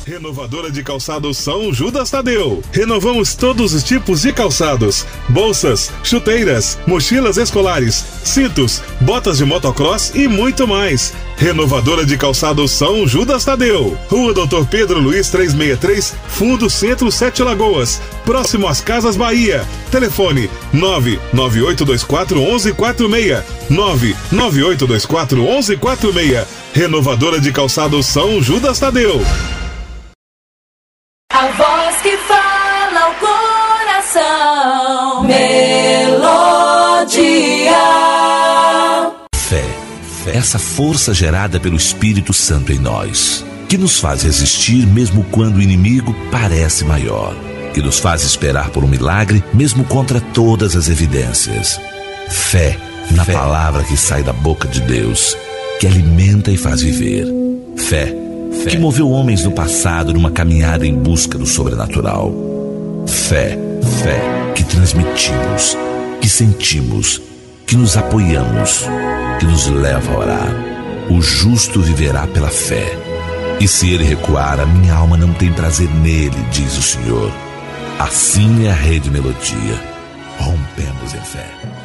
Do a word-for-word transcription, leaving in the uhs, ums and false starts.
Renovadora de Calçados São Judas Tadeu. Renovamos todos os tipos de calçados: bolsas, chuteiras, mochilas escolares, cintos, botas de motocross e muito mais. Renovadora de Calçados São Judas Tadeu. Rua Doutor Pedro Luiz trezentos e sessenta e três, Fundo Centro, Sete Lagoas, próximo às Casas Bahia. Telefone nove nove oito dois quatro um um quatro seis, nove nove oito dois quatro um um quatro seis. Renovadora de Calçados São Judas Tadeu. A voz que fala o coração. Melodia. Fé. Fé. Essa força gerada pelo Espírito Santo em nós, que nos faz resistir mesmo quando o inimigo parece maior, que nos faz esperar por um milagre mesmo contra todas as evidências. Fé na Fé. Palavra que sai da boca de Deus, que alimenta e faz viver. Fé. Fé. Que moveu homens no passado numa caminhada em busca do sobrenatural. Fé, fé que transmitimos, que sentimos, que nos apoiamos, que nos leva a orar. O justo viverá pela fé. E se ele recuar, a minha alma não tem prazer nele, diz o Senhor. Assim é a Rede Melodia. Rompemos em fé.